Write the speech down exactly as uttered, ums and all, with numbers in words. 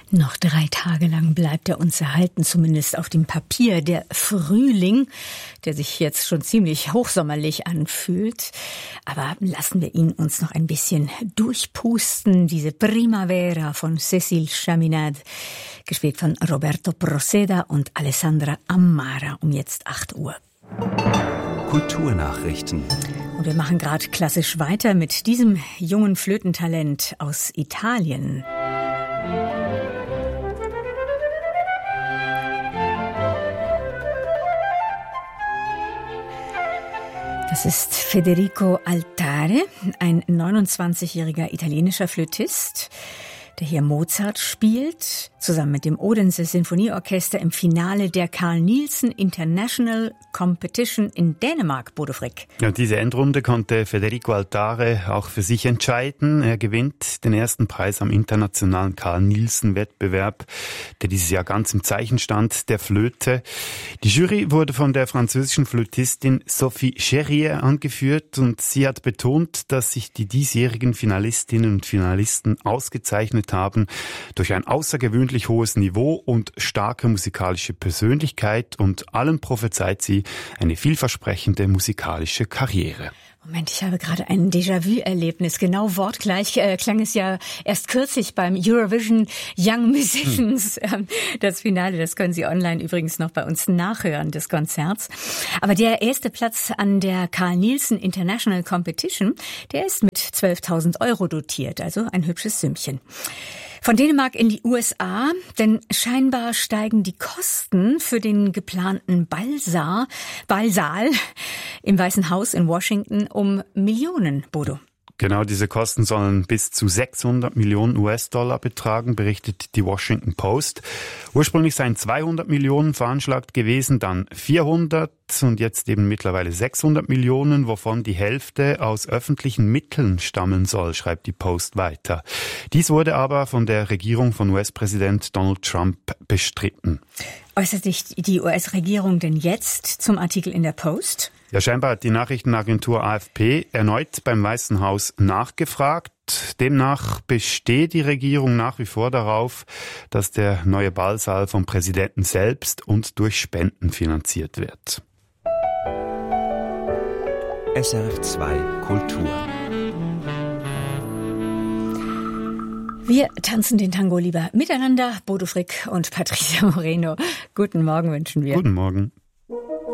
Noch drei Tage lang bleibt er uns erhalten, zumindest auf dem Papier. Der Frühling, der sich jetzt schon ziemlich hochsommerlich anfühlt. Aber lassen wir ihn uns noch ein bisschen durchpusten. Diese Primavera von Cécile Chaminade, gespielt von Roberto Proceda und Alessandra Ammara, um jetzt acht Uhr. Kulturnachrichten. Und wir machen gerade klassisch weiter mit diesem jungen Flötentalent aus Italien. Das ist Federico Altare, ein neunundzwanzigjähriger italienischer Flötist, der hier Mozart spielt, zusammen mit dem Odense Sinfonieorchester im Finale der Carl Nielsen International Competition in Dänemark, Bodo Frick. Ja, diese Endrunde konnte Federico Altare auch für sich entscheiden. Er gewinnt den ersten Preis am internationalen Carl Nielsen Wettbewerb, der dieses Jahr ganz im Zeichen stand, der Flöte. Die Jury wurde von der französischen Flötistin Sophie Cherrier angeführt und sie hat betont, dass sich die diesjährigen Finalistinnen und Finalisten ausgezeichnet haben durch ein außergewöhnlich hohes Niveau und starke musikalische Persönlichkeit, und allem prophezeit sie eine vielversprechende musikalische Karriere. Moment, ich habe gerade ein Déjà-vu-Erlebnis. Genau wortgleich äh, klang es ja erst kürzlich beim Eurovision Young Musicians. Hm. Das Finale, das können Sie online übrigens noch bei uns nachhören, des Konzerts. Aber der erste Platz an der Carl Nielsen International Competition, der ist mit zwölftausend Euro dotiert, also ein hübsches Sümmchen. Von Dänemark in die U S A, denn scheinbar steigen die Kosten für den geplanten Ballsaal, Ballsaal im Weißen Haus in Washington um Millionen, Bodo. Genau, diese Kosten sollen bis zu sechshundert Millionen U S-Dollar betragen, berichtet die Washington Post. Ursprünglich seien zweihundert Millionen veranschlagt gewesen, dann vierhundert und jetzt eben mittlerweile sechshundert Millionen, wovon die Hälfte aus öffentlichen Mitteln stammen soll, schreibt die Post weiter. Dies wurde aber von der Regierung von U S-Präsident Donald Trump bestritten. Äußert sich die U S-Regierung denn jetzt zum Artikel in der Post? Ja, scheinbar hat die Nachrichtenagentur A F P erneut beim Weißen Haus nachgefragt. Demnach besteht die Regierung nach wie vor darauf, dass der neue Ballsaal vom Präsidenten selbst und durch Spenden finanziert wird. S R F zwei Kultur. Wir tanzen den Tango lieber miteinander. Bodo Frick und Patricia Moreno. Guten Morgen wünschen wir. Guten Morgen.